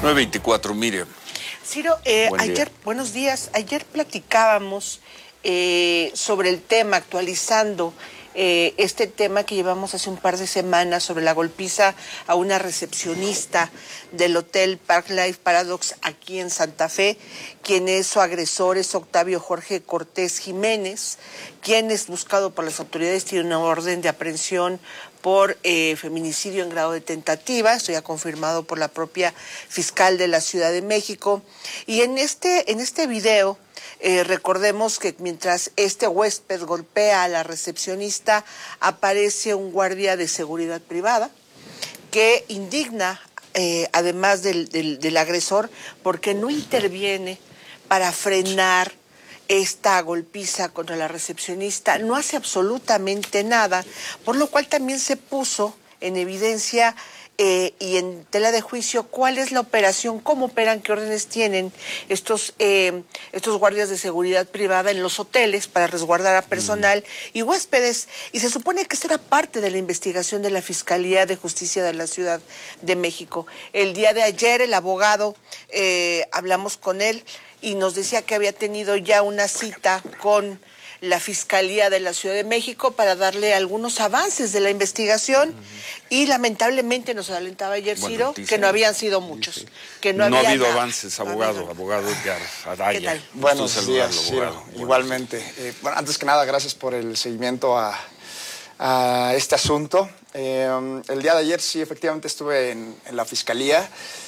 9:24, Miriam. Ciro, buenos días. Ayer platicábamos sobre el tema, actualizando este tema que llevamos hace un par de semanas sobre la golpiza a una recepcionista del Hotel Park Life Paradox aquí en Santa Fe, quien es su agresor, es Octavio Jorge Cortés Jiménez, quien es buscado por las autoridades, tiene una orden de aprehensión por feminicidio en grado de tentativa. Esto ya confirmado por la propia fiscal de la Ciudad de México. Y en este video, recordemos que mientras este huésped golpea a la recepcionista, aparece un guardia de seguridad privada que indigna, además del agresor, porque no interviene para frenar esta golpiza contra la recepcionista, no hace absolutamente nada, por lo cual también se puso en evidencia y en tela de juicio cuál es la operación, cómo operan, qué órdenes tienen estos guardias de seguridad privada en los hoteles para resguardar a personal y huéspedes. Y se supone que será parte de la investigación de la Fiscalía de Justicia de la Ciudad de México. El día de ayer el abogado, hablamos con él y nos decía que había tenido ya una cita con la Fiscalía de la Ciudad de México para darle algunos avances de la investigación y lamentablemente nos adelantaba ayer, Ciro, que no habían sido muchos. Sí. Que no ha habido nada. avances, abogado Edgar Araya. ¿Qué tal? Buenos días, Ciro, igualmente. Bueno, antes que nada, gracias por el seguimiento a este asunto. El día de ayer sí, efectivamente estuve en la Fiscalía.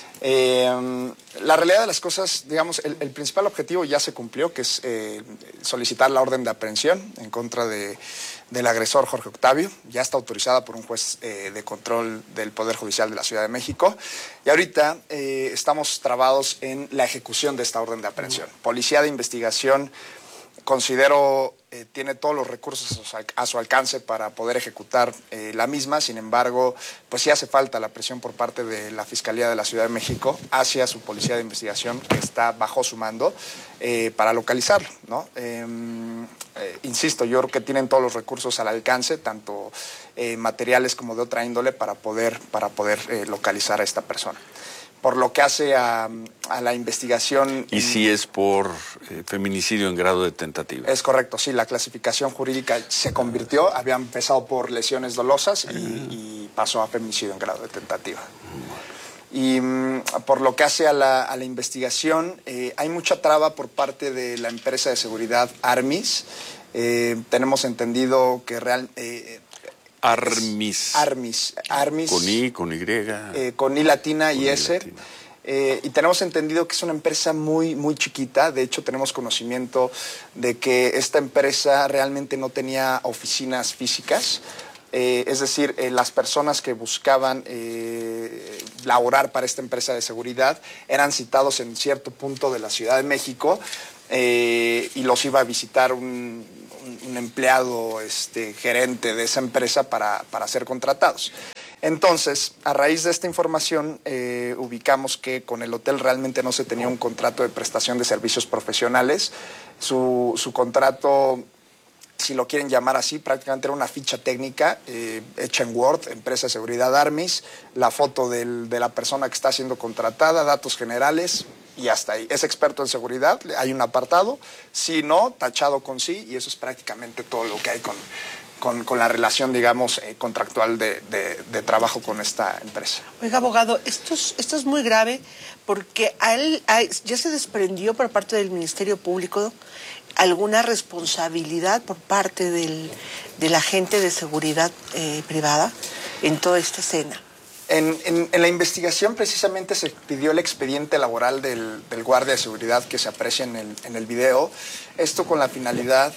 La realidad de las cosas, digamos, el principal objetivo ya se cumplió, que es solicitar la orden de aprehensión en contra del agresor Jorge Octavio. Ya está autorizada por un juez de control del Poder Judicial de la Ciudad de México. Y ahorita estamos trabados en la ejecución de esta orden de aprehensión. Policía de Investigación, considero, tiene todos los recursos a su alcance para poder ejecutar la misma. Sin embargo, pues sí hace falta la presión por parte de la Fiscalía de la Ciudad de México hacia su Policía de Investigación, que está bajo su mando, para localizarlo, ¿no? Insisto, yo creo que tienen todos los recursos al alcance, tanto materiales como de otra índole, para poder localizar a esta persona. Por lo que hace a la investigación... ¿Y si es por feminicidio en grado de tentativa? Es correcto, sí, la clasificación jurídica se convirtió, había empezado por lesiones dolosas y pasó a feminicidio en grado de tentativa. Y por lo que hace a la investigación, hay mucha traba por parte de la empresa de seguridad Armis. Tenemos entendido que Armis. Con I, con Y. Con I latina y S. Latina. Y tenemos entendido que es una empresa muy, muy chiquita. De hecho, tenemos conocimiento de que esta empresa realmente no tenía oficinas físicas. Es decir, las personas que buscaban laborar para esta empresa de seguridad eran citados en cierto punto de la Ciudad de México y los iba a visitar un empleado gerente de esa empresa para ser contratados. Entonces, a raíz de esta información, ubicamos que con el hotel realmente no se tenía un contrato de prestación de servicios profesionales. Su contrato, si lo quieren llamar así, prácticamente era una ficha técnica hecha en Word, empresa de seguridad Armis, la foto de la persona que está siendo contratada, datos generales y hasta ahí. Es experto en seguridad, hay un apartado, si no, tachado con sí, y eso es prácticamente todo lo que hay con la relación, digamos, contractual de trabajo con esta empresa. Oiga, abogado, esto es muy grave porque ya se desprendió por parte del Ministerio Público alguna responsabilidad por parte del agente de seguridad privada en toda esta escena. En la investigación precisamente se pidió el expediente laboral del guardia de seguridad que se aprecia en el video, esto con la finalidad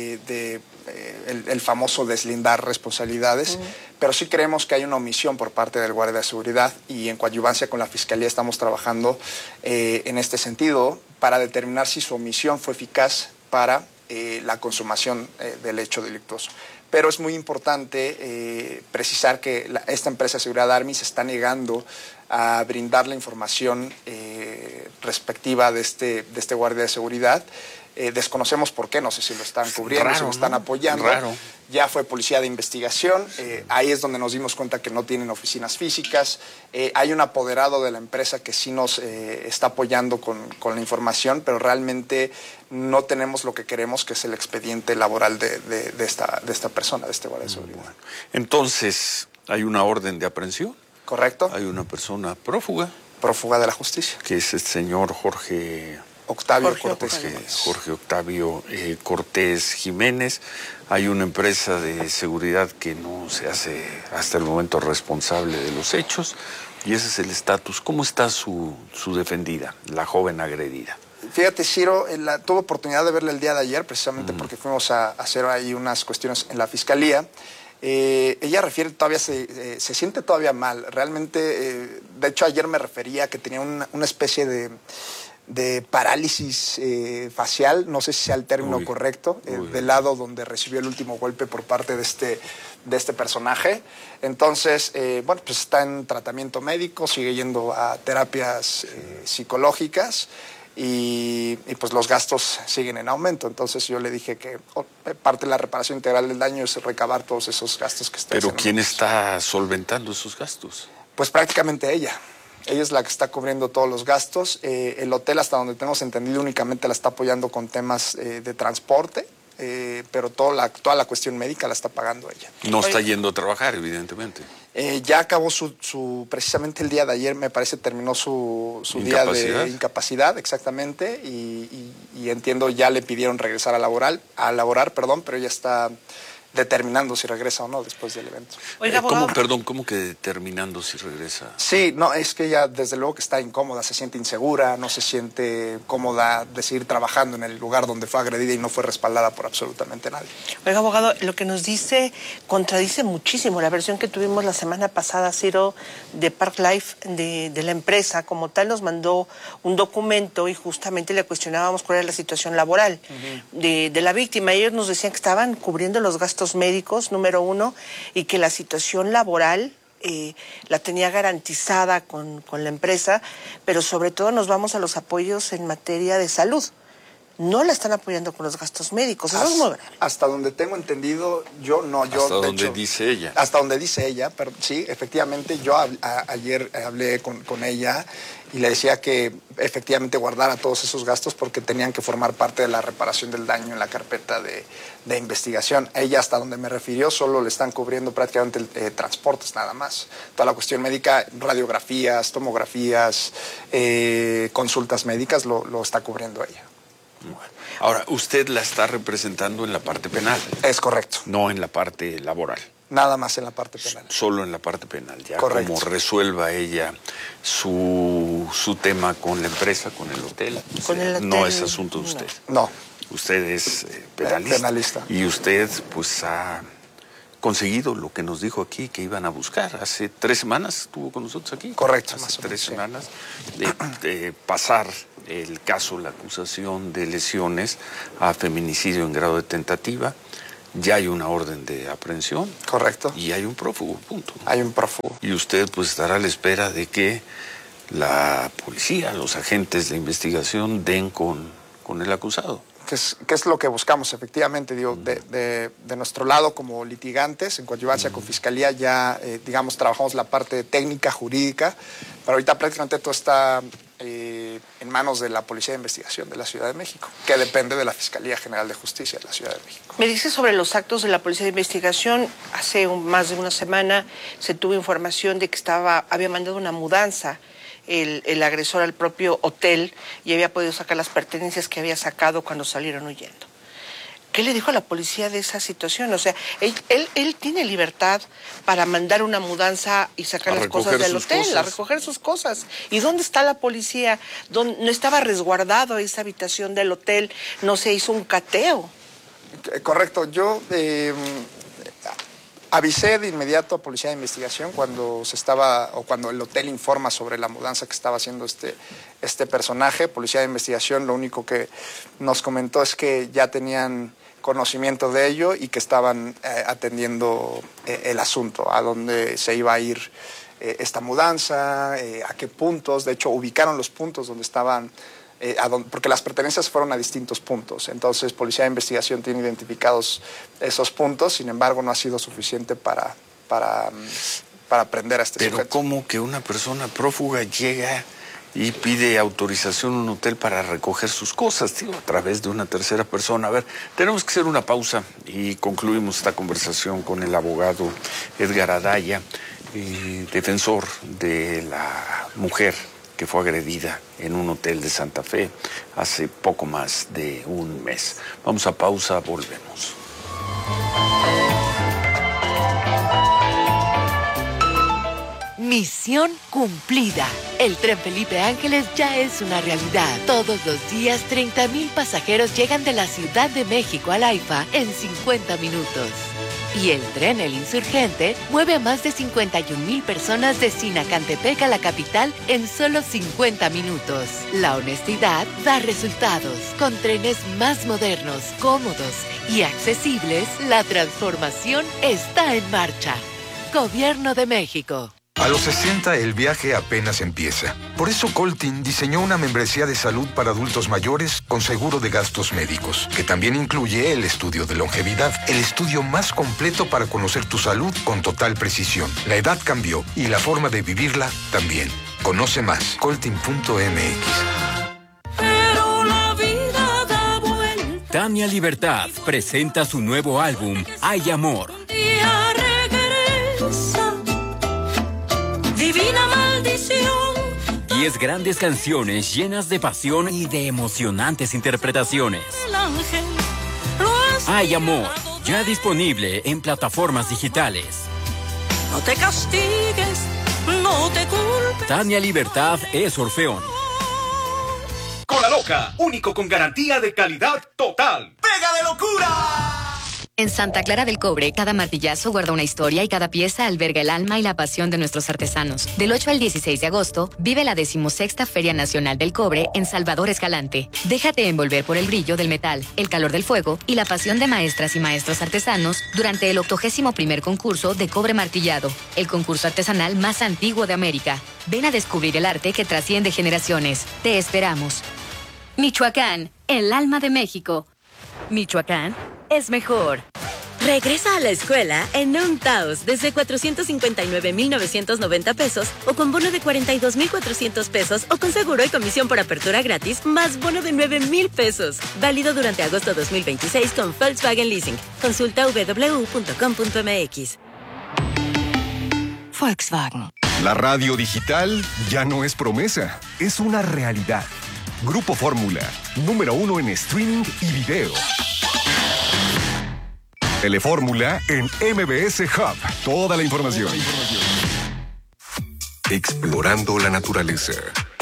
el famoso deslindar responsabilidades, pero sí creemos que hay una omisión por parte del guardia de seguridad y en coadyuvancia con la Fiscalía estamos trabajando en este sentido para determinar si su omisión fue eficaz para la consumación del hecho delictuoso. Pero es muy importante precisar que esta empresa de seguridad Armis se está negando a brindar la información respectiva de este guardia de seguridad Desconocemos por qué, no sé si lo están cubriendo, Raro, si lo están apoyando. Raro. Ya fue policía de investigación, ahí es donde nos dimos cuenta que no tienen oficinas físicas. Hay un apoderado de la empresa que sí nos está apoyando con la información, pero realmente no tenemos lo que queremos, que es el expediente laboral de esta persona, de este guardia de seguridad. Bueno. Entonces, ¿hay una orden de aprehensión? ¿Correcto? Hay una persona prófuga. Prófuga de la justicia. Que es el señor Jorge Octavio Cortés. Jorge Octavio Cortés Jiménez. Hay una empresa de seguridad que no se hace hasta el momento responsable de los hechos, y ese es el estatus. ¿Cómo está su defendida, la joven agredida? Fíjate, Ciro, tuve oportunidad de verla el día de ayer, precisamente porque fuimos a hacer ahí unas cuestiones en la fiscalía. Ella refiere, todavía se siente todavía mal. Realmente, de hecho, ayer me refería que tenía una especie de parálisis facial, no sé si sea el término correcto, del lado donde recibió el último golpe por parte de este personaje. Entonces, bueno, pues está en tratamiento médico, sigue yendo a terapias psicológicas. Y pues los gastos siguen en aumento. Entonces yo le dije que parte de la reparación integral del daño es recabar todos esos gastos que está haciendo. ¿Pero quién está solventando esos gastos? Pues prácticamente ella. Ella es la que está cubriendo todos los gastos. El hotel, hasta donde tenemos entendido, únicamente la está apoyando con temas de transporte, pero toda la cuestión médica la está pagando ella. No está yendo a trabajar, evidentemente. Ya acabó precisamente el día de ayer, me parece, terminó su día de incapacidad, exactamente, y entiendo ya le pidieron regresar a laborar, pero ella está determinando si regresa o no después del evento. Oiga, ¿Cómo que determinando si regresa? Sí, no, es que ella desde luego que está incómoda, se siente insegura, no se siente cómoda de seguir trabajando en el lugar donde fue agredida y no fue respaldada por absolutamente nadie. Oiga, abogado, lo que nos dice contradice muchísimo la versión que tuvimos la semana pasada, Ciro, de Park Life, de la empresa. Como tal, nos mandó un documento y justamente le cuestionábamos cuál era la situación laboral de la víctima. Ellos nos decían que estaban cubriendo los gastos médicos, número uno, y que la situación laboral la tenía garantizada con la empresa, pero sobre todo nos vamos a los apoyos en materia de salud. No la están apoyando con los gastos médicos, eso es muy grave. Hasta donde tengo entendido, hasta donde dice ella. Hasta donde dice ella, pero sí, efectivamente, yo ayer hablé con ella y le decía que efectivamente guardara todos esos gastos porque tenían que formar parte de la reparación del daño en la carpeta de investigación. Ella, hasta donde me refirió, solo le están cubriendo prácticamente transportes nada más. Toda la cuestión médica, radiografías, tomografías, consultas médicas, lo está cubriendo ella. Bueno. Ahora, usted la está representando en la parte penal. Es correcto. No en la parte laboral. Nada más en la parte penal. Solo en la parte penal. Ya correcto. Como resuelva ella su tema con la empresa, con el hotel. Con el hotel, no es asunto de usted. No. Usted es penalista. Y usted pues ha conseguido lo que nos dijo aquí que iban a buscar. Hace 3 semanas estuvo con nosotros aquí. Correcto. Hace 3 semanas de pasar el caso, la acusación de lesiones a feminicidio en grado de tentativa. Ya hay una orden de aprehensión. Correcto. Y hay un prófugo, punto. Hay un prófugo. Y usted pues estará a la espera de que la policía, los agentes de investigación den con el acusado. ¿Qué es lo que buscamos? Efectivamente, digo, de nuestro lado como litigantes, en coadyuvancia con Fiscalía, ya, digamos, trabajamos la parte técnica, jurídica, pero ahorita prácticamente todo está en manos de la Policía de Investigación de la Ciudad de México, que depende de la Fiscalía General de Justicia de la Ciudad de México. Me dice sobre los actos de la Policía de Investigación. Hace más de una semana se tuvo información de que había mandado una mudanza el agresor al propio hotel y había podido sacar las pertenencias que había sacado cuando salieron huyendo. ¿Qué le dijo a la policía de esa situación? O sea, él tiene libertad para mandar una mudanza y sacar las cosas del hotel, a recoger sus cosas. ¿Y dónde está la policía? ¿No estaba resguardado esa habitación del hotel? ¿No se hizo un cateo? Correcto. Yo avisé de inmediato a Policía de Investigación cuando el hotel informa sobre la mudanza que estaba haciendo este personaje. Policía de Investigación lo único que nos comentó es que ya tenían conocimiento de ello y que estaban atendiendo el asunto, a dónde se iba a ir esta mudanza, a qué puntos. De hecho, ubicaron los puntos donde estaban porque las pertenencias fueron a distintos puntos. Entonces, Policía de Investigación tiene identificados esos puntos, sin embargo, no ha sido suficiente para prender a este sujeto. Pero ¿cómo que una persona prófuga llega y pide autorización a un hotel para recoger sus cosas, a través de una tercera persona? A ver, tenemos que hacer una pausa y concluimos esta conversación con el abogado Edgar Adaya, defensor de la mujer que fue agredida en un hotel de Santa Fe hace poco más de un mes. Vamos a pausa, volvemos. Misión cumplida. El tren Felipe Ángeles ya es una realidad. Todos los días 30,000 pasajeros llegan de la Ciudad de México al AIFA en 50 minutos. Y el tren El Insurgente mueve a más de 51,000 personas de Sinacantepec a la capital en solo 50 minutos. La honestidad da resultados. Con trenes más modernos, cómodos y accesibles, la transformación está en marcha. Gobierno de México. A los 60 el viaje apenas empieza. Por eso Coltin diseñó una membresía de salud para adultos mayores con seguro de gastos médicos, que también incluye el estudio de longevidad, el estudio más completo para conocer tu salud con total precisión. La edad cambió y la forma de vivirla también. Conoce más, coltin.mx. Tania Libertad presenta su nuevo álbum, Hay Amor. Divina maldición. 10 grandes canciones llenas de pasión y de emocionantes interpretaciones. Hay Amor, ya disponible en plataformas digitales. No te castigues, no te culpes. Tania Libertad es Orfeón. Cola Loca, único con garantía de calidad total. ¡Pega de locura! En Santa Clara del Cobre, cada martillazo guarda una historia y cada pieza alberga el alma y la pasión de nuestros artesanos. Del 8 al 16 de agosto, vive la 16ª Feria Nacional del Cobre en Salvador Escalante. Déjate envolver por el brillo del metal, el calor del fuego y la pasión de maestras y maestros artesanos durante el 81º concurso de cobre martillado, el concurso artesanal más antiguo de América. Ven a descubrir el arte que trasciende generaciones. Te esperamos. Michoacán, el alma de México. Michoacán es mejor. Regresa a la escuela en un Taos desde 459,990 pesos o con bono de 42,400 pesos o con seguro y comisión por apertura gratis más bono de 9,000 pesos. Válido durante agosto 2026 con Volkswagen Leasing. Consulta www.com.mx. Volkswagen. La radio digital ya no es promesa, es una realidad. Grupo Fórmula, número 1 en streaming y video. Telefórmula en MBS Hub. Toda la información. Explorando la naturaleza.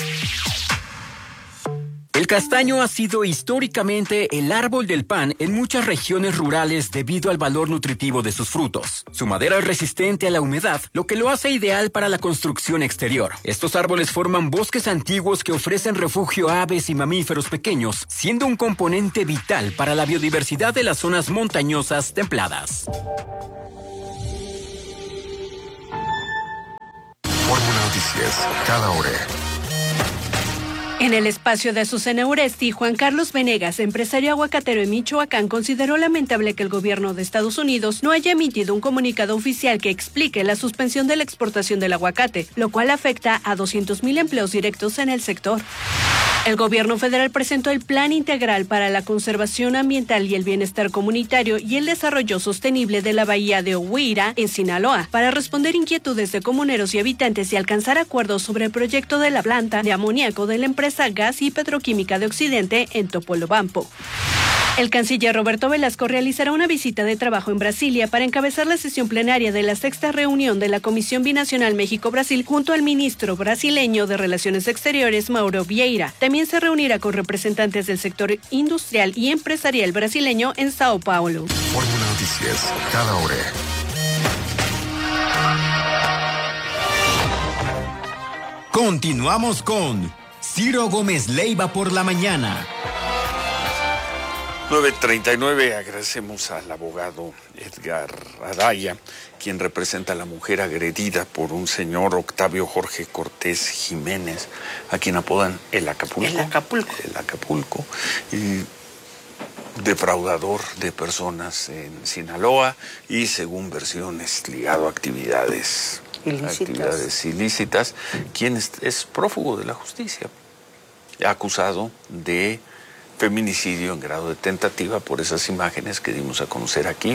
El castaño ha sido históricamente el árbol del pan en muchas regiones rurales debido al valor nutritivo de sus frutos. Su madera es resistente a la humedad, lo que lo hace ideal para la construcción exterior. Estos árboles forman bosques antiguos que ofrecen refugio a aves y mamíferos pequeños, siendo un componente vital para la biodiversidad de las zonas montañosas templadas. Fórmula Noticias, cada hora. En el espacio de Azucena Uresti, Juan Carlos Venegas, empresario aguacatero en Michoacán, consideró lamentable que el gobierno de Estados Unidos no haya emitido un comunicado oficial que explique la suspensión de la exportación del aguacate, lo cual afecta a 200,000 empleos directos en el sector. El gobierno federal presentó el Plan Integral para la Conservación Ambiental y el Bienestar Comunitario y el Desarrollo Sostenible de la Bahía de Ohuira, en Sinaloa, para responder inquietudes de comuneros y habitantes y alcanzar acuerdos sobre el proyecto de la planta de amoníaco de la empresa Gas y Petroquímica de Occidente en Topolobampo. El canciller Roberto Velasco realizará una visita de trabajo en Brasilia para encabezar la sesión plenaria de la 6ª reunión de la Comisión Binacional México-Brasil junto al ministro brasileño de Relaciones Exteriores, Mauro Vieira. También se reunirá con representantes del sector industrial y empresarial brasileño en Sao Paulo. Fórmula Noticias, cada hora. Continuamos con Ciro Gómez Leiva por la mañana. 9:39, agradecemos al abogado Edgar Adaya, quien representa a la mujer agredida por un señor Octavio Jorge Cortés Jiménez, a quien apodan el Acapulco. El Acapulco. El Acapulco. Y defraudador de personas en Sinaloa y, según versiones, ligado a actividades ilícitas, quien es prófugo de la justicia, acusado de feminicidio en grado de tentativa por esas imágenes que dimos a conocer aquí.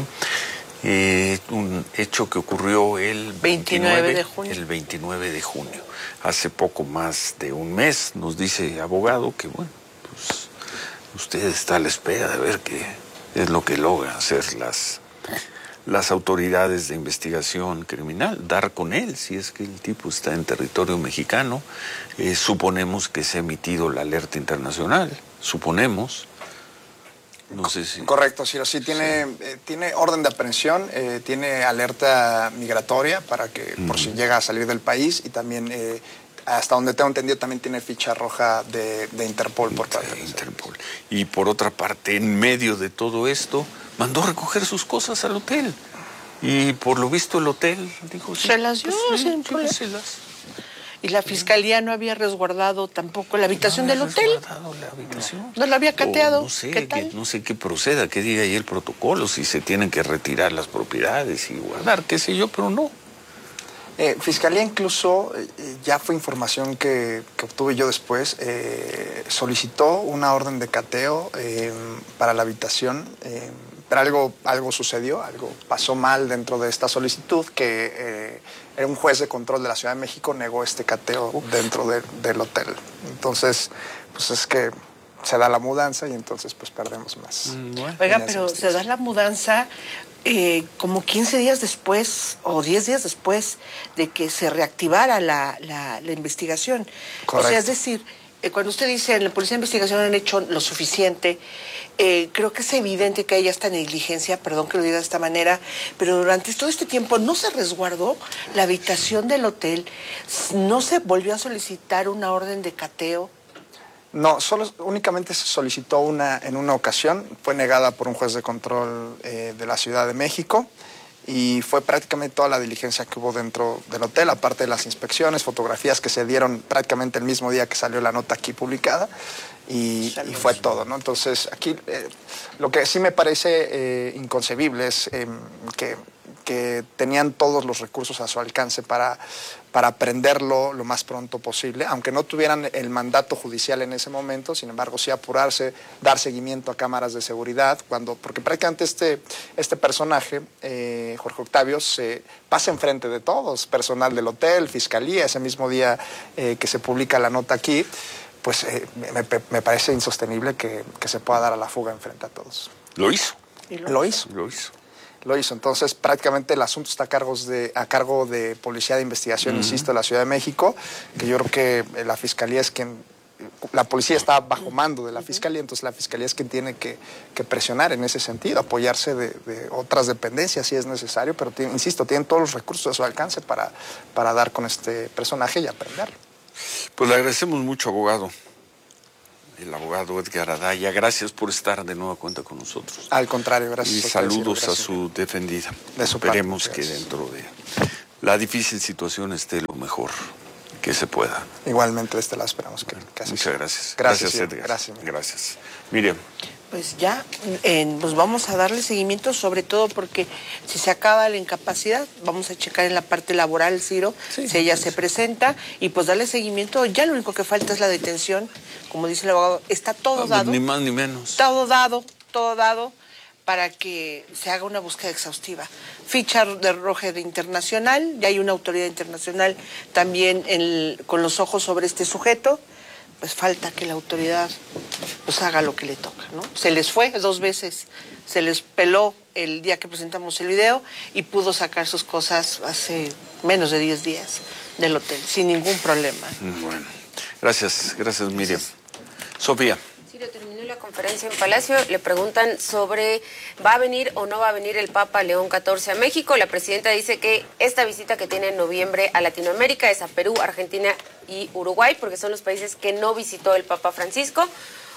Un hecho que ocurrió el 29 de junio. Hace poco más de un mes. Nos dice abogado que, bueno, pues usted está a la espera de ver qué es lo que logra hacer las autoridades de investigación criminal, dar con él, si es que el tipo está en territorio mexicano. Suponemos que se ha emitido la alerta internacional, suponemos. No sé si... Correcto, sí, tiene orden de aprehensión, tiene alerta migratoria para que, por si llega a salir del país, y también, hasta donde tengo entendido, también tiene ficha roja de Interpol por parte de Interpol. Y por otra parte, en medio de todo esto, mandó recoger sus cosas al hotel. Y por lo visto el hotel dijo... Se las dio sin problema. Y la fiscalía no había resguardado tampoco la habitación del hotel. La habitación. No la había cateado. No sé, no sé qué proceda, qué diga ahí el protocolo, si se tienen que retirar las propiedades y guardar, qué sé yo, pero no. Fiscalía incluso, ya fue información que obtuve yo después, solicitó una orden de cateo para la habitación, pero algo sucedió, algo pasó mal dentro de esta solicitud, que un juez de control de la Ciudad de México negó este cateo dentro del hotel. Entonces, pues es que se da la mudanza y entonces pues perdemos más. Oiga, pero se da la mudanza como 15 días después o 10 días después de que se reactivara la investigación. Correcto. O sea, es decir, cuando usted dice en la Policía de Investigación han hecho lo suficiente, creo que es evidente que hay esta negligencia, perdón que lo diga de esta manera, pero durante todo este tiempo no se resguardó la habitación del hotel, no se volvió a solicitar una orden de cateo. No, únicamente se solicitó en una ocasión, fue negada por un juez de control de la Ciudad de México, y fue prácticamente toda la diligencia que hubo dentro del hotel, aparte de las inspecciones, fotografías que se dieron prácticamente el mismo día que salió la nota aquí publicada, y fue todo, ¿no? Entonces, aquí lo que sí me parece inconcebible es que tenían todos los recursos a su alcance para aprenderlo lo más pronto posible, aunque no tuvieran el mandato judicial en ese momento, sin embargo sí apurarse, dar seguimiento a cámaras de seguridad, porque prácticamente este personaje, Jorge Octavio, se pasa enfrente de todos, personal del hotel, fiscalía, ese mismo día que se publica la nota aquí, pues me parece insostenible que se pueda dar a la fuga enfrente a todos. ¿Lo hizo? Lo hizo. Entonces, prácticamente el asunto está a cargo de Policía de Investigación, insisto, de la Ciudad de México, que yo creo que la Fiscalía es quien... La policía está bajo mando de la Fiscalía, entonces la Fiscalía es quien tiene que presionar en ese sentido, apoyarse de otras dependencias si es necesario, pero insisto, tienen todos los recursos a su alcance para dar con este personaje y aprenderlo. Pues le agradecemos mucho, abogado. El abogado Edgar Adaya, gracias por estar de nueva cuenta con nosotros. Al contrario, gracias. Y saludos a su defendida. Esperemos que dentro de la difícil situación esté lo mejor que se pueda. Igualmente, la esperamos que así Muchas sea. Gracias. Gracias, Edgar. Gracias. Miriam. Pues ya, pues vamos a darle seguimiento, sobre todo porque si se acaba la incapacidad, vamos a checar en la parte laboral, Ciro, si ella se presenta, y pues darle seguimiento. Ya lo único que falta es la detención, como dice el abogado, está todo dado. Ni más ni menos. Todo dado para que se haga una búsqueda exhaustiva. Ficha de roja de internacional, ya hay una autoridad internacional también con los ojos sobre este sujeto. Pues falta que la autoridad pues haga lo que le toca, ¿no? Se les fue 2 veces, se les peló el día que presentamos el video y pudo sacar sus cosas hace menos de 10 días del hotel, sin ningún problema. Bueno, gracias Miriam. Sofía. Terminó la conferencia en Palacio, le preguntan sobre ¿va a venir o no va a venir el Papa León XIV a México? La presidenta dice que esta visita que tiene en noviembre a Latinoamérica es a Perú, Argentina y Uruguay, porque son los países que no visitó el Papa Francisco.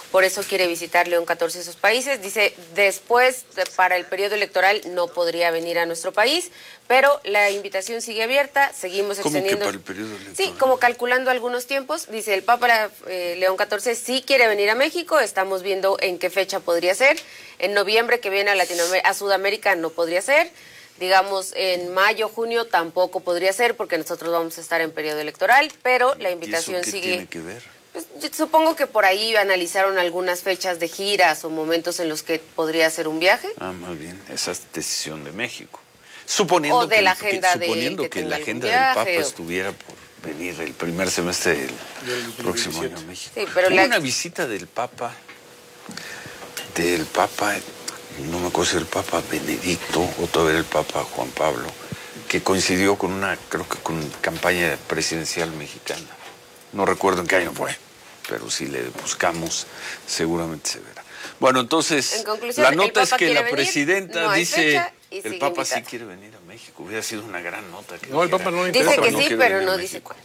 por eso quiere visitar León 14 esos países. Dice, después, para el periodo electoral, no podría venir a nuestro país, pero la invitación sigue abierta, seguimos extendiendo. ¿Cómo que para el periodo electoral? Sí, como calculando algunos tiempos. Dice, el Papa León XIV sí quiere venir a México, estamos viendo en qué fecha podría ser. En noviembre, que viene a Sudamérica, no podría ser. Digamos, en mayo, junio tampoco podría ser, porque nosotros vamos a estar en periodo electoral, pero la invitación ¿Y eso qué sigue. tiene que ver? Pues, supongo que por ahí analizaron algunas fechas de giras o momentos en los que podría hacer un viaje. Ah, más bien, esa es decisión de México. Suponiendo o de que, la agenda suponiendo de que la agenda viaje, del Papa estuviera por venir el primer semestre del próximo año a México. Sí, pero una visita del Papa, no me acuerdo si el Papa Benedicto o todavía el Papa Juan Pablo, que coincidió con creo que con campaña presidencial mexicana. No recuerdo en qué año fue, pero si le buscamos, seguramente se verá. Bueno, entonces, en conclusión, la nota es que la venir, presidenta no dice, el Papa invitado. Sí quiere venir a México. Hubiera sido una gran nota. No, el Papa no le interesa. Dice que no sí, pero no dice cuánto.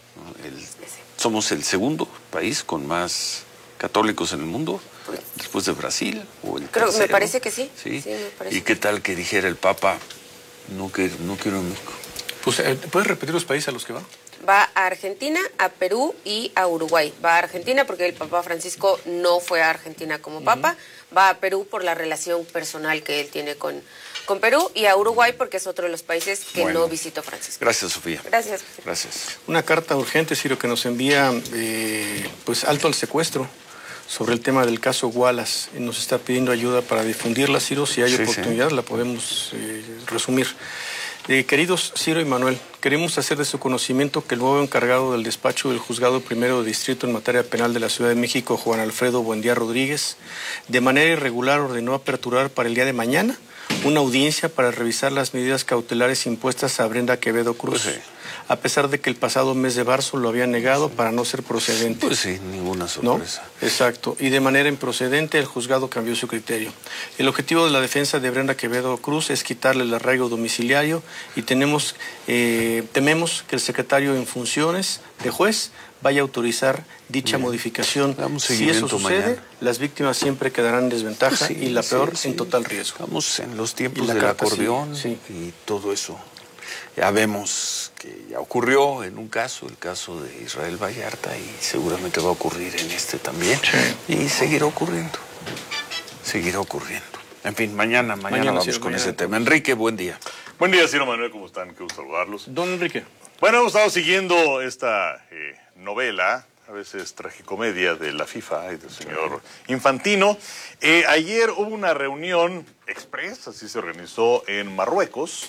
Somos el segundo país con más católicos en el mundo, después de Brasil. O el Creo, tercero. me parece que sí. Sí, me parece. ¿Y qué tal que dijera el Papa, no quiero ir a México? Pues, ¿puedes repetir los países a los que va? Va a Argentina, a Perú y a Uruguay. Va a Argentina porque el Papa Francisco no fue a Argentina como Papa. Va a Perú por la relación personal que él tiene con Perú, y a Uruguay porque es otro de los países que no visitó Francisco. Gracias, Sofía. Gracias. Gracias. Una carta urgente, Ciro, que nos envía pues alto al secuestro sobre el tema del caso Wallace. Nos está pidiendo ayuda para difundirla, Ciro. Si hay oportunidad, la podemos resumir. Queridos Ciro y Manuel, queremos hacer de su conocimiento que el nuevo encargado del despacho del Juzgado Primero de Distrito en materia penal de la Ciudad de México, Juan Alfredo Buendía Rodríguez, de manera irregular ordenó aperturar para el día de mañana una audiencia para revisar las medidas cautelares impuestas a Brenda Quevedo Cruz, a pesar de que el pasado mes de marzo lo había negado para no ser procedente. Pues sí, ninguna sorpresa. ¿No? Exacto. Y de manera improcedente el juzgado cambió su criterio. El objetivo de la defensa de Brenda Quevedo Cruz es quitarle el arraigo domiciliario y tememos que el secretario en funciones de juez vaya a autorizar dicha modificación. Si eso sucede, las víctimas siempre quedarán en desventaja y la peor en total riesgo. Estamos en los tiempos del acordeón y todo eso. Ya vemos que ya ocurrió en un caso, el caso de Israel Vallarta, y seguramente va a ocurrir en este también. Y seguirá ocurriendo. Seguirá ocurriendo. En fin, mañana vamos con ese tema. Enrique, buen día. Buen día, Ciro Manuel, ¿cómo están? Qué gusto saludarlos. Don Enrique. Bueno, hemos estado siguiendo esta novela, a veces tragicomedia, de la FIFA y del señor Infantino. Ayer hubo una reunión express, así se organizó en Marruecos,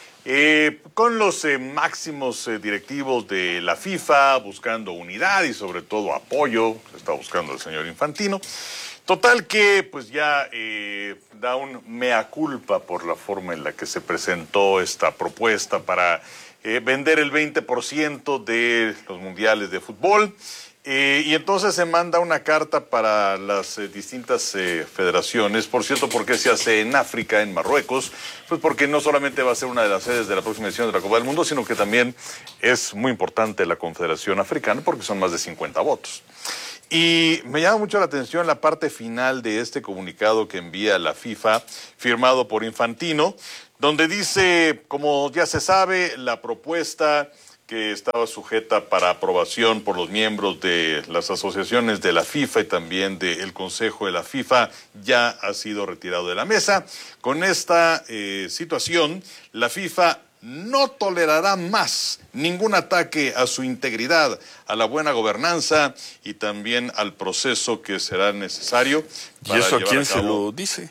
con los máximos directivos de la FIFA, buscando unidad y sobre todo apoyo, se está buscando el señor Infantino. Total que pues ya da un mea culpa por la forma en la que se presentó esta propuesta para vender el 20% de los mundiales de fútbol. Y entonces se manda una carta para las distintas federaciones. Por cierto, ¿por qué se hace en África, en Marruecos? Pues porque no solamente va a ser una de las sedes de la próxima edición de la Copa del Mundo, sino que también es muy importante la Confederación Africana, porque son más de 50 votos. Y me llama mucho la atención la parte final de este comunicado que envía la FIFA, firmado por Infantino, donde dice, como ya se sabe, la propuesta que estaba sujeta para aprobación por los miembros de las asociaciones de la FIFA y también del Consejo de la FIFA ya ha sido retirado de la mesa. Con esta situación, la FIFA no tolerará más ningún ataque a su integridad, a la buena gobernanza y también al proceso que será necesario para ¿Y eso a llevar quién a cabo. se lo dice?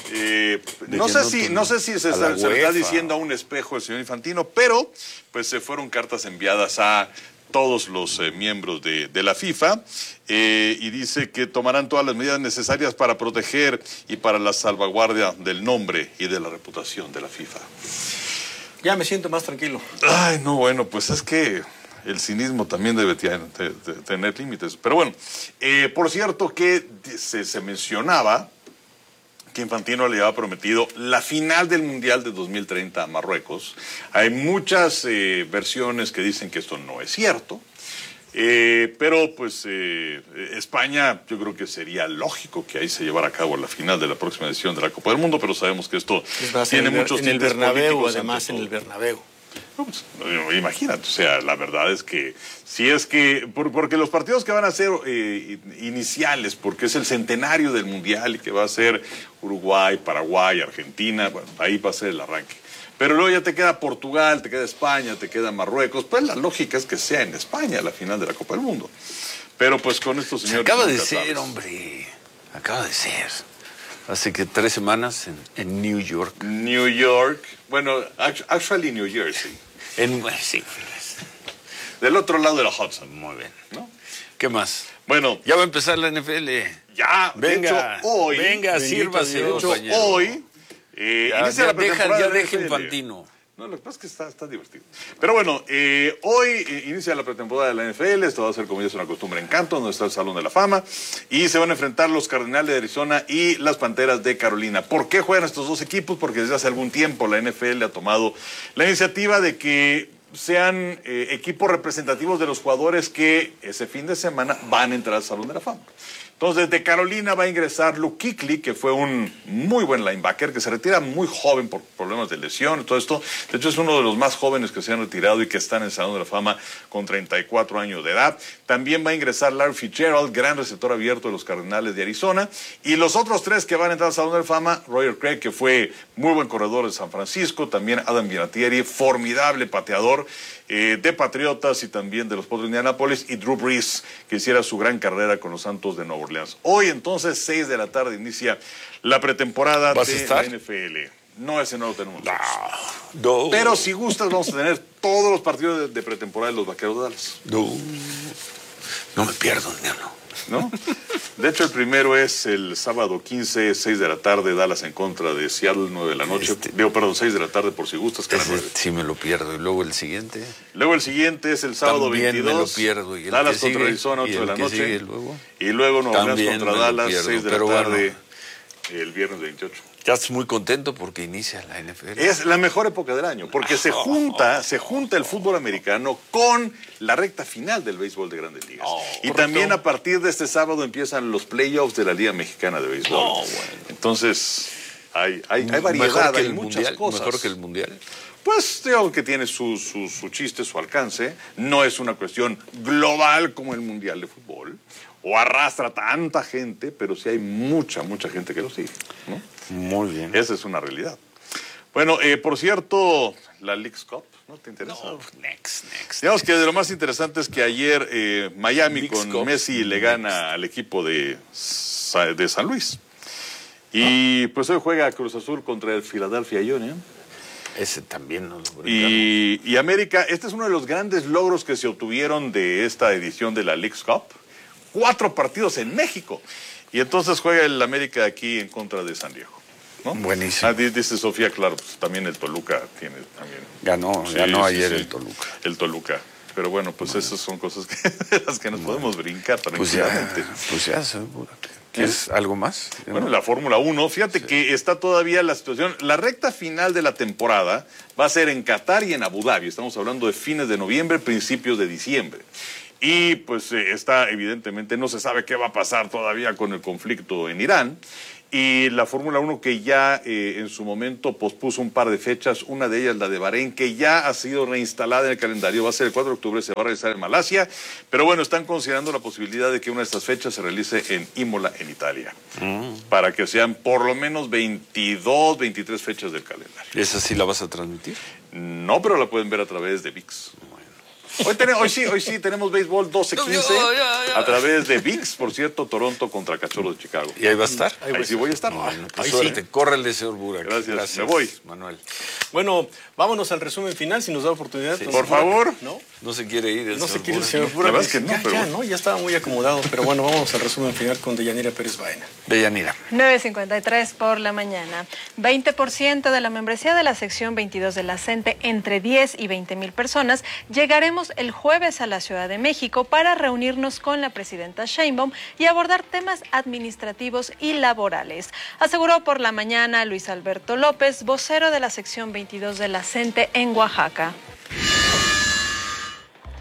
No sé si se le está diciendo a un espejo el señor Infantino, pero pues se fueron cartas enviadas a todos los miembros de la FIFA y dice que tomarán todas las medidas necesarias para proteger y para la salvaguardia del nombre y de la reputación de la FIFA. Ya me siento más tranquilo. Ay, no, bueno, pues es que el cinismo también debe tener límites. Pero bueno, por cierto que se mencionaba que Infantino le había prometido la final del Mundial de 2030 a Marruecos. Hay muchas versiones que dicen que esto no es cierto. Pero pues España, yo creo que sería lógico que ahí se llevara a cabo la final de la próxima edición de la Copa del Mundo, pero sabemos que esto tiene muchos en el tintes Bernabéu, políticos. además en el Bernabéu. No, pues, imagínate, o sea, la verdad es que si es que, porque los partidos que van a ser iniciales, porque es el centenario del Mundial y que va a ser Uruguay, Paraguay, Argentina, bueno, ahí va a ser el arranque. Pero luego ya te queda Portugal, te queda España, te queda Marruecos. Pues la lógica es que sea en España la final de la Copa del Mundo. Pero pues con estos señores... Acaba de ser, hombre. Acaba de ser. Hace que 3 semanas en New York. New York. Bueno, actually New Jersey. Sí. Del otro lado de la Hudson. Muy bien. ¿No? ¿Qué más? Bueno. Ya va a empezar la NFL. Ya. Venga. De hecho, hoy. Venga, sírvase. De hecho, hoy... ya deja Infantino. No, lo que pasa es que está divertido. Pero bueno, hoy inicia la pretemporada de la NFL. Esto va a ser, como ya es una costumbre, en Canton, donde está el Salón de la Fama. Y se van a enfrentar los Cardenales de Arizona y las Panteras de Carolina. ¿Por qué juegan estos dos equipos? Porque desde hace algún tiempo la NFL ha tomado la iniciativa de que sean equipos representativos de los jugadores que ese fin de semana van a entrar al Salón de la Fama. Entonces, de Carolina va a ingresar Luke Kuechly, que fue un muy buen linebacker, que se retira muy joven por problemas de lesión y todo esto. De hecho, es uno de los más jóvenes que se han retirado y que están en el Salón de la Fama con 34 años de edad. También va a ingresar Larry Fitzgerald, gran receptor abierto de los Cardenales de Arizona. Y los otros 3 que van a entrar al Salón de la Fama, Roger Craig, que fue muy buen corredor de San Francisco, también Adam Vinatieri, formidable pateador de Patriotas y también de los Potros de Indianápolis, y Drew Brees, que hiciera su gran carrera con los Santos de Nueva Orleans. Hoy entonces, 6 de la tarde, inicia la pretemporada de la NFL. No, ese no lo tenemos. No. Pero si gustas, vamos a tener todos los partidos de pretemporada de los Vaqueros de Dallas. No me pierdo, ¿no? De hecho, el primero es el sábado 15, 6 de la tarde, Dallas en contra de Seattle, 9 de la noche. 6 de la tarde por si gustas. Sí me lo pierdo. ¿Y luego el siguiente? Luego el siguiente es el sábado también 22. Me lo pierdo. ¿Y Dallas contra Arizona, 8 de la noche. Sigue, y luego Nueva Orleans contra Dallas, pierdo, 6 de la tarde, el viernes 28. Ya estás muy contento porque inicia la NFL. Es la mejor época del año, porque se junta el fútbol americano con la recta final del béisbol de Grandes Ligas. Y también a partir de este sábado empiezan los playoffs de la Liga Mexicana de Béisbol. Bueno. Entonces, hay variedad, hay muchas cosas. ¿Mejor que el Mundial? Pues digo que tiene su chiste, su alcance. No es una cuestión global como el Mundial de Fútbol, o arrastra tanta gente, pero sí hay mucha gente que lo sigue, ¿no? Muy bien. Esa es una realidad. Bueno, por cierto, la Leagues Cup, ¿no te interesa? No, next. Digamos que de lo más interesante es que ayer Miami Leagues con Cup. Messi le gana al equipo de San Luis. Y pues hoy juega Cruz Azul contra el Philadelphia Union. Ese también nos lo y América, este es uno de los grandes logros que se obtuvieron de esta edición de la Leagues Cup. 4 partidos en México. Y entonces juega el América aquí en contra de San Diego, ¿no? Buenísimo. Dice Sofía, claro, pues también el Toluca tiene también. Ganó ayer el Toluca. El Toluca. Pero bueno, pues esas son cosas de las que nos podemos brincar tranquilamente. Pues ya seguro. ¿Quieres algo más? Bueno, la Fórmula 1, fíjate que está todavía la situación. La recta final de la temporada va a ser en Qatar y en Abu Dhabi. Estamos hablando de fines de noviembre, principios de diciembre. Y pues evidentemente no se sabe qué va a pasar todavía con el conflicto en Irán. Y la Fórmula 1 que ya en su momento pospuso un par de fechas, una de ellas la de Bahrein, que ya ha sido reinstalada en el calendario, va a ser el 4 de octubre, se va a realizar en Malasia, pero bueno, están considerando la posibilidad de que una de estas fechas se realice en Imola, en Italia, para que sean por lo menos 22, 23 fechas del calendario. ¿Esa sí la vas a transmitir? No, pero la pueden ver a través de ViX. Hoy sí tenemos béisbol 12-15 a través de ViX, por cierto, Toronto contra Cachorros de Chicago. ¿Y ahí va a estar? Ahí sí voy a estar. Bueno, pues suerte. Sí. Córrele, señor Burak. Gracias. Me voy. Manuel. Bueno, vámonos al resumen final, si nos da oportunidad. Sí. Por favor. No se quiere ir. No se quiere ir el señor Burak. La verdad es que no, pero... Ya estaba muy acomodado, pero bueno, vámonos al resumen final con Deyanira Pérez Baena. Deyanira. 9:53 por la mañana. 20% de la membresía de la sección 22 de la CENTE, entre 10 y 20,000 personas, llegaremos el jueves a la Ciudad de México para reunirnos con la presidenta Sheinbaum y abordar temas administrativos y laborales. Aseguró por la mañana Luis Alberto López, vocero de la sección 22 de la CENTE en Oaxaca.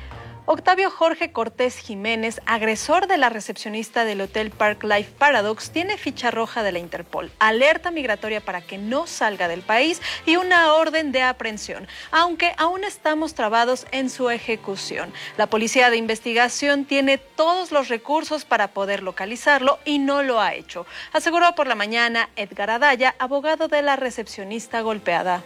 Octavio Jorge Cortés Jiménez, agresor de la recepcionista del Hotel Park Life Paradox, tiene ficha roja de la Interpol, alerta migratoria para que no salga del país y una orden de aprehensión, aunque aún estamos trabados en su ejecución. La Policía de Investigación tiene todos los recursos para poder localizarlo y no lo ha hecho, aseguró por la mañana Edgar Adaya, abogado de la recepcionista golpeada.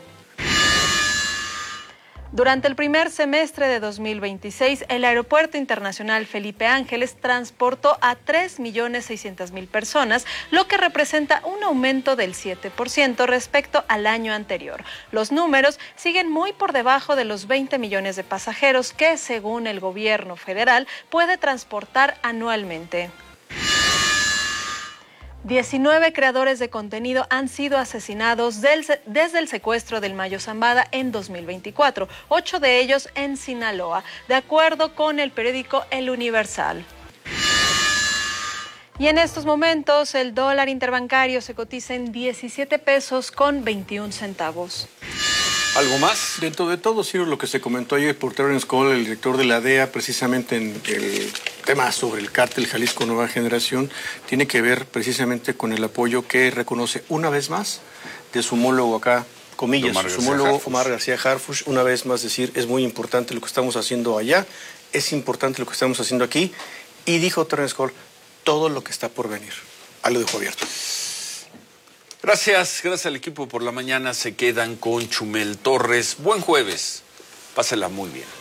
Durante el primer semestre de 2026, el Aeropuerto Internacional Felipe Ángeles transportó a 3.600.000 personas, lo que representa un aumento del 7% respecto al año anterior. Los números siguen muy por debajo de los 20 millones de pasajeros que, según el gobierno federal, puede transportar anualmente. 19 creadores de contenido han sido asesinados desde el secuestro del Mayo Zambada en 2024, 8 de ellos en Sinaloa, de acuerdo con el periódico El Universal. Y en estos momentos el dólar interbancario se cotiza en 17 pesos con 21 centavos. ¿Algo más? Dentro de todo, Ciro, lo que se comentó ayer por Terence Cole, el director de la DEA, precisamente en el tema sobre el cártel Jalisco Nueva Generación, tiene que ver precisamente con el apoyo que reconoce una vez más de su homólogo acá, comillas, su homólogo Omar García Harfuch, una vez más decir, es muy importante lo que estamos haciendo allá, es importante lo que estamos haciendo aquí, y dijo Terence Cole, todo lo que está por venir. Ahí lo dejo abierto. Gracias al equipo por la mañana. Se quedan con Chumel Torres. Buen jueves. Pásela muy bien.